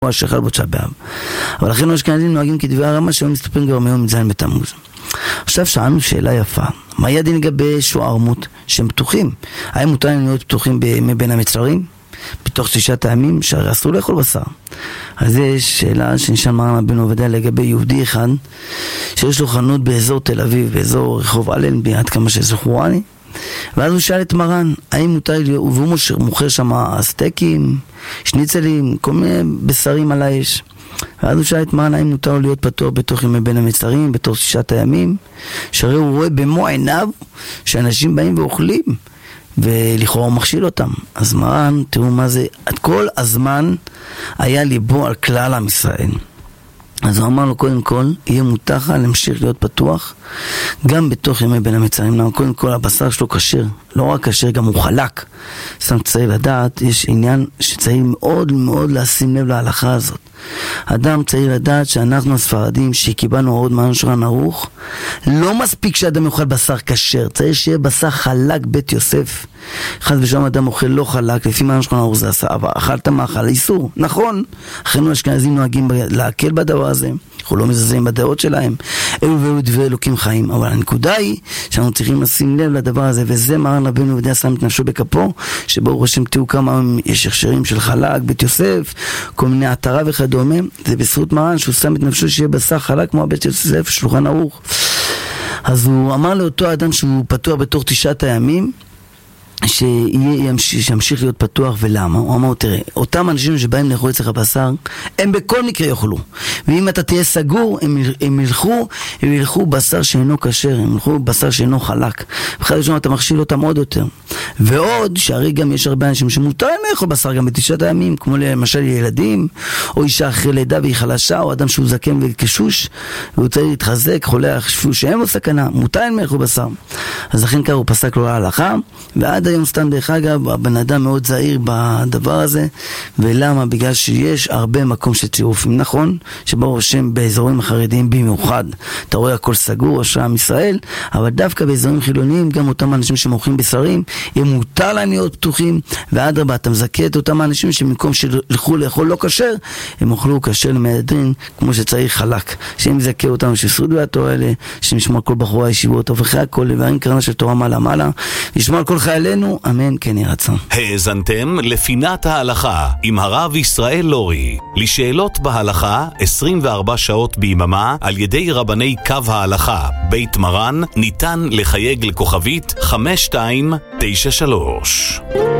שחל בתשעה באב. אבל אחינו האשכנזים נוהגים כדברי הרמ"א שהיו מסתפרים כבר מיום י"ז בתמוז. עכשיו שאלנו שאלה יפה, מה יהיה הדין לגבי שוערמות שהם פתוחים? האם מותר להם להיות פתוחים בימי בין המצרים? בתוך 9 הימים שהרי אסור לאכול בשר. אז יש שאלה שנשאל מרן רבנו עובדיה לגבי יהודי אחד שיש לו חנות באזור תל אביב, באזור רחוב אלנבי, עד כמה שזכורני, ואז הוא שאל את מרן האם מותר להיות, והוא מוכר שם סטייקים, שניצלים, כל מיני בשרים על האש. ואז הוא שאל את מרן האם מותר להיות פתוח בתוך ימי בין המצרים, בתוך 9 הימים, שהרי הוא רואה במו עיניו שאנשים באים ואוכלים ולכאורה הוא מכשיל אותם. אז מרן, תראו מה זה, עד כל הזמן היה ליבו על כלל עם ישראל. אז הוא אמר לו קודם כל, יהיה מותר להמשיך להיות פתוח גם בתוך ימי בין המצרים. למה קודם כל הבשר שלו כשר, לא רק כשר, גם הוא חלק. צריך לדעת, יש עניין שצריך מאוד מאוד לשים לב להלכה הזאת. אדם צריך לדעת שאנחנו הספרדים שקיבלנו עוד מען שולחן ערוך, לא מספיק שאדם יאכל בשר כשר, צריך שיהיה בשר חלק בית יוסף. אחד ושם אדם אוכל לא חלק, לפי מען שולחן ערוך זה עשה, אבל אכלת מאכל איסור, נכון. אחינו האשכנזים נוהגים להקל בדבר הזה, אנחנו לא מזלזלים בדעות שלהם, אלו ואלו דברי אלוקים חיים, אבל הנקודה היא שאנחנו צריכים לשים לב לדבר הזה, וזה מרן רבנו עובדיה שם את נפשו בכפו, שברוך השם תראו כמה יש הכשרים של חלק, בית יוסף, כל מיני עטרה וכדומה. זה בזכות מרן שהוא שם את נפשו שיהיה בשר חלק כמו בית יוסף, שולחן ערוך. אז הוא אמר לאותו אדם שהוא פתוח בתוך 9 הימים, שימשיך להיות פתוח. ולמה? הוא אמר, תראה, אותם אנשים שבאים לאכול אצלך בשר, הם בכל מקרה יאכלו, ואם אתה תהיה סגור, הם ילכו בשר שאינו כשר, הם ילכו בשר שאינו חלק, בכלל ראשון אתה מכשיל אותם עוד יותר. ועוד שהרי גם יש הרבה אנשים שמותר להם לאכול בשר גם ב9 הימים, כמו למשל ילדים, או אישה אחרי לידה והיא חלשה, או אדם שהוא זקן וקשוש והוא צריך להתחזק, חולה חשבו שאין לו סכנה, מותר להם לאכול בשר. אז לכן כך הוא פסק לו להלכה, ועד היום סתם דרך אגב, הבן אדם מאוד זהיר בדבר הזה. ולמה? בגלל שיש הרבה מקום של צירופים, נכון? שברוך השם באזורים החרדיים במיוחד אתה רואה הכל סגור, אשרי עם ישראל, אבל דווקא באזורים חילוניים גם אותם אנשים שמוכרים בשרים, הם מותר להם להיות פתוחים, ואדרבה אתה מזכה את אותם האנשים שבמקום שילכו לאכול לא כשר, הם אוכלו כשר למהדרין כמו שצריך חלק, שהם מזכה אותם ששרודו התורה האלה, שנשמע על כל בחורי הישיבות ואחרי הכל לבאים קרנה של תורה מעלה מעלה, נשמע על כל חיילינו, אמן כן יהי רצון. האזנתם לפינת ההלכה עם הרב ישראל לורי. לשאלות בהלכה 24 שעות ביממה על ידי רבני קו ההלכה בית מרן, ניתן לחייג לכוכבית 5293.